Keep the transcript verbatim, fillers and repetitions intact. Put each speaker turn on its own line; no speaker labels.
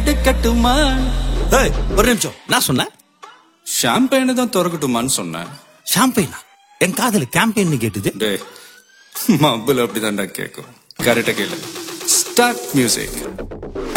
கட்டுமா
ஏய், ஒரு நிமிஷம். நான் சொன்னேன்
ஷாம்பெயினை தான் திறக்கட்டுமான்னு சொன்னேன்.
ஷாம்பெயினா? என் காதல கேம்பெயின் கேட்டுது.
டே மబ్బுல அப்படிதான்டா கேட்கும். கரெக்டா கேளு. Start music.